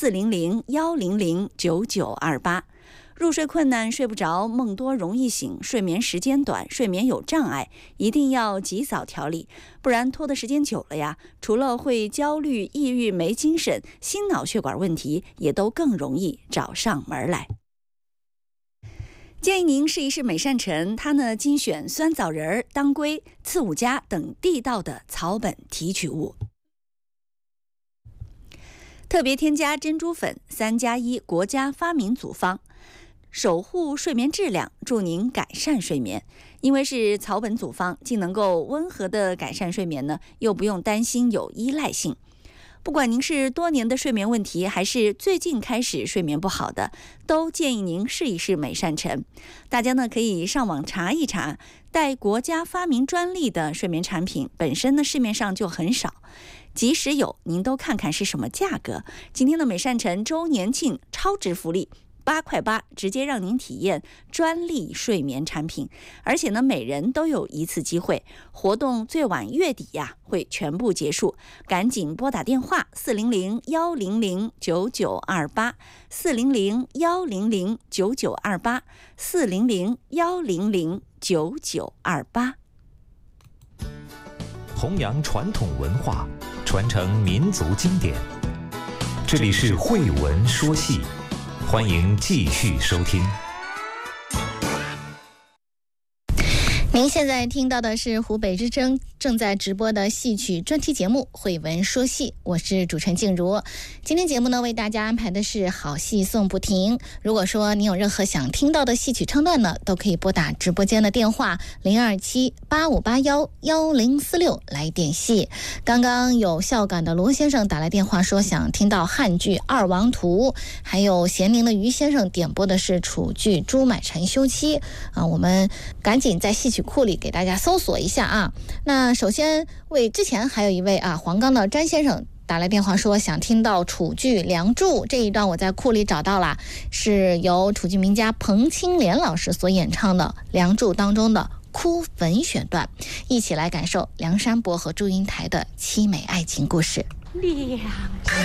400-100-9928。入睡困难、睡不着、梦多容易醒、睡眠时间短、睡眠有障碍，一定要及早调理，不然拖的时间久了呀，除了会焦虑、抑郁、没精神，心脑血管问题也都更容易找上门来。建议您试一试美善辰，它呢精选酸枣仁、当归、刺五加等地道的草本提取物，特别添加珍珠粉3+1国家发明组方，守护睡眠质量，助您改善睡眠。因为是草本组方，既能够温和的改善睡眠呢，又不用担心有依赖性。不管您是多年的睡眠问题，还是最近开始睡眠不好的，都建议您试一试美善辰。大家呢可以上网查一查，带国家发明专利的睡眠产品本身呢市面上就很少，即使有，您都看看是什么价格。今天的美善辰周年庆超值福利，8块8，直接让您体验专利睡眠产品，而且呢，每人都有一次机会，活动最晚月底呀会全部结束，赶紧拨打电话400-100-9928 400-100-9928 400-100-9928。 弘扬传统文化，传承民族经典，这里是慧闻说戏。欢迎继续收听。 您现在听到的是湖北之声正在直播的戏曲专题节目《慧闻说戏》，我是主持人静茹。今天节目呢，为大家安排的是好戏送不停。如果说您有任何想听到的戏曲唱段呢，都可以拨打直播间的电话027-8581-1046来点戏。刚刚有孝感的罗先生打来电话说想听到汉剧《二王图》，还有咸宁的于先生点播的是楚剧《朱买臣休妻》我们赶紧在戏曲库里给大家搜索一下啊。那首先之前还有一位黄冈的詹先生打来电话说想听到楚剧《梁祝》这一段，我在库里找到了，是由楚剧名家彭青莲老师所演唱的《梁祝》当中的哭坟选段，一起来感受梁山伯和祝英台的凄美爱情故事。